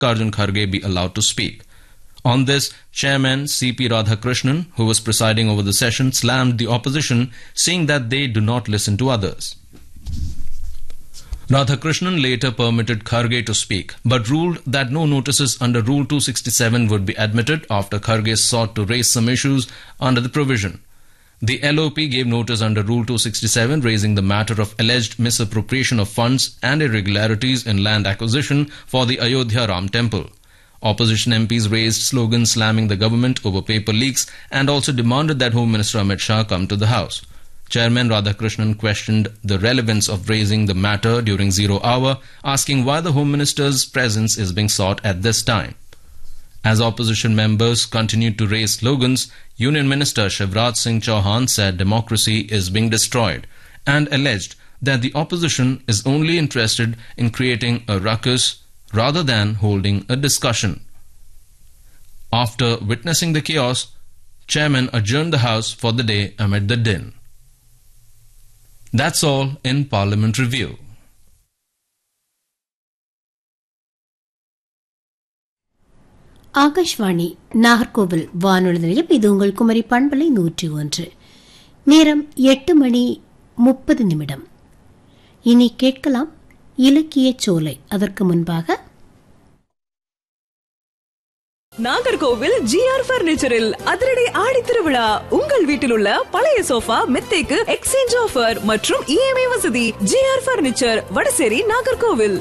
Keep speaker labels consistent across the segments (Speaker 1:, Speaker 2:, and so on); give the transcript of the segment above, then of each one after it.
Speaker 1: Mallikarjun Kharge be allowed to speak. On this, Chairman C.P. Radhakrishnan, who was presiding over the session, slammed the opposition, saying that they do not listen to others. Radhakrishnan later permitted Kharge to speak, but ruled that no notices under Rule 267 would be admitted after Kharge sought to raise some issues under the provision. The LOP gave notice under Rule 267 raising the matter of alleged misappropriation of funds and irregularities in land acquisition for the Ayodhya Ram Temple. Opposition MPs raised slogans slamming the government over paper leaks and also demanded that Home Minister Amit Shah come to the House. Chairman Radhakrishnan questioned the relevance of raising the matter during 0 hour, asking why the Home Minister's presence is being sought at this time. As opposition members continued to raise slogans, Union Minister Shivraj Singh Chauhan said democracy is being destroyed and alleged that the opposition is only interested in creating a ruckus rather than holding a discussion. After witnessing the chaos, Chairman adjourned the House for the day amid the din. That's all in Parliament Review.
Speaker 2: Akashvani Nagercoil வானொலி நிலையம். இது உங்கள் குமரி பண்பலை 101. நேரம் 8:30. இனி கேட்கலாம் இலக்கிய சோலை. அதற்கு முன்பாக
Speaker 3: நாகர்கோவில் GR பர்னிச்சரில் அதிரடி ஆடி திருவிழா. உங்கள் வீட்டில் உள்ள பழைய சோஃபா மெத்தைக்கு எக்ஸ்சேஞ்ச் ஆஃபர் மற்றும் EMI வசதி. GR furniture, Vadasery, Nagercoil.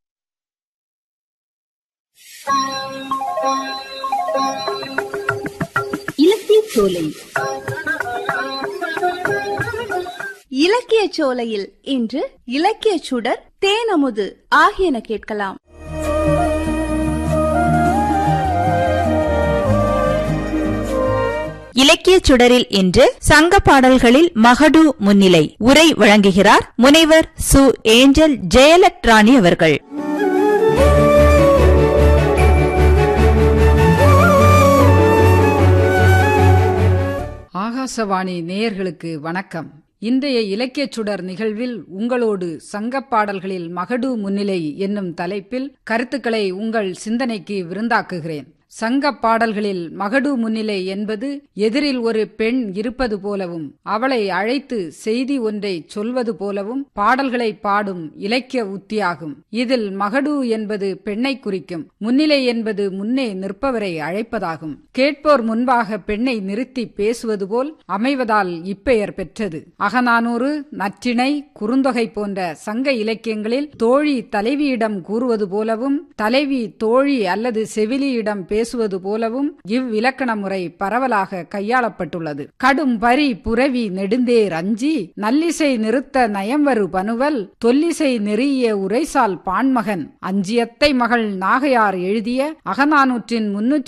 Speaker 4: இலக்கிய சோலை. இலக்கிய சோலையில் இன்று இலக்கிய சுடர், தேனமுது ஆகியன கேட்கலாம்.
Speaker 5: இலக்கிய சுடரில் இன்று சங்க பாடல்களில் மகடு முன்னிலை. உரை வழங்குகிறார் முனைவர் சு. ஏஞ்சல் ஜெயலட்ராணி அவர்கள்.
Speaker 6: ஆகாசவாணி நேயர்களுக்கு வணக்கம். இன்றைய இலக்கிய சுடர் நிகழ்வில் உங்களோடு சங்கப் பாடல்களில் மகடு முன்னிலை என்னும் தலைப்பில் கருத்துக்களை உங்கள் சிந்தனைக்கு விருந்தாக்குகிறேன். சங்கப் பாடல்களில் மகடு முன்னிலை என்பது எதிரில் ஒரு பெண் இருப்பது போலவும் அவளை அழைத்து செய்தி ஒன்றை சொல்வது போலவும் பாடல்களை பாடும் இலக்கிய உத்தியாகும். இதில் மகடு என்பது பெண்ணை குறிக்கும், முன்னிலை என்பது முன்னே நிற்பவரை அழைப்பதாகும். கேட்போர் முன்பாக பெண்ணை நிறுத்தி பேசுவது போல் அமைவதால் இப்பெயர் பெற்றது. அகநானூறு, நற்றிணை, குறுந்தொகை போன்ற சங்க இலக்கியங்களில் தோழி தலைவியிடம் கூறுவது போலவும் தலைவி தோழி அல்லது செவிலியிடம் பேசுவது போலவும் இவ்விலக்கண முறை பரவலாக கையாளப்பட்டுள்ளது. கடும் பரி புரவி நெடுந்தேர் அஞ்சி நல்லிசை நிறுத்த நயம்வரு பனுவல் தொல்லிசை நெறிய உரைசால் பான்மகன் அஞ்சியத்தை மகள் நாகையார் எழுதிய அகநானூற்றின்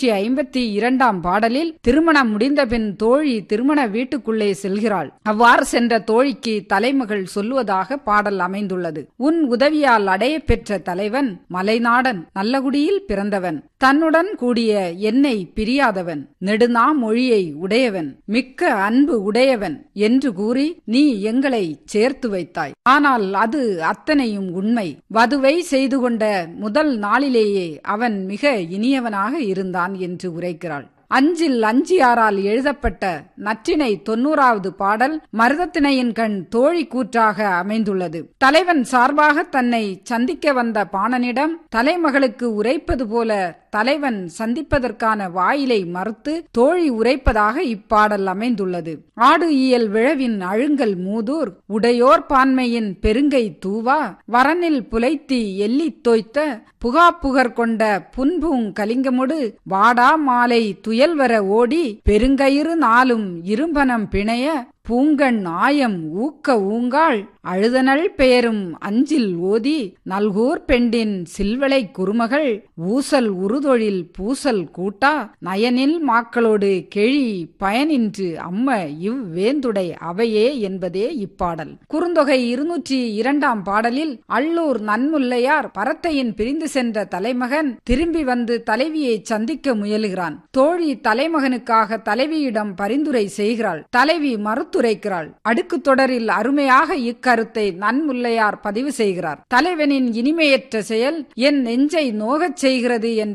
Speaker 6: 352ஆம் பாடலில் திருமணம் முடிந்த பின் தோழி திருமண வீட்டுக்குள்ளே செல்கிறாள். அவ்வாறு சென்ற தோழிக்கு தலைமகள் சொல்லுவதாக பாடல் அமைந்துள்ளது. உன் உதவியால் அடைய பெற்ற தலைவன் மலைநாடன் நல்லகுடியில் பிறந்தவன் தன்னுடன் கூடிய என்னை பிரியாதவன் நெடுநா மொழியை உடையவன் மிக்க அன்பு உடையவன் என்று கூறி நீ எங்களை சேர்த்து வைத்தாய். ஆனால் அது அத்தனையும் உண்மை. வதுவை செய்து கொண்ட முதல் நாளிலேயே அவன் மிக இனியவனாக இருந்தான் என்று உரைக்கிறாள். அஞ்சில் அஞ்சியாரால் எழுதப்பட்ட நற்றிணை 90வது பாடல் மருதத்திணையின் கண் தோழி கூற்றாக அமைந்துள்ளது. தலைவன் சார்பாக தன்னை சந்திக்க வந்த பாணனிடம் தலைமகளுக்கு உரைப்பது போல தலைவன் சந்திப்பதற்கான வாயிலை மறுத்து தோழி உரைப்பதாக இப்பாடல் அமைந்துள்ளது. ஆடு இயல் விழவின் அழுங்கல் மூதூர் உடையோர் பான்மையின் பெருங்கை தூவா வரனில் புலைத்தி எல்லி தோய்த்த புகாப்புகர் கொண்ட புன்பூங் கலிங்கமுடு வாடா மாலை துயல்வர ஓடி பெருங்கயிறு நாளும் இரும்பனம் பிணைய பூங்கண் ஆயம் ஊக்க ஊங்காள் அழுதனள் பெயரும் அஞ்சில் ஓதி நல்கூர் பெண்டின் சில்வளை குறுமகள் ஊசல் உருதொழில் பூசல் கூட்டா நயனில் மாக்களோடு கெழி பயனின்று அம்ம இவ்வேந்துடை அவையே என்பதே இப்பாடல். குறுந்தொகை 202ஆம் பாடலில் அள்ளூர் நன்முல்லையார் பரத்தையின் பிரிந்து சென்ற தலைமகன் திரும்பி வந்து தலைவியை சந்திக்க முயலுகிறான். தோழி தலைமகனுக்காக தலைவியிடம் பரிந்துரை செய்கிறாள். தலைவி மறுத்து கருத்துரைக்கிறாள். அடுக்கு தொடரில் அருமையாக இக்கருத்தை நன்முல்லையார் பதிவு செய்கிறார். தலைவனின் இனிமையற்ற செயல் என் நெஞ்சை நோகச் செய்கிறது என்ற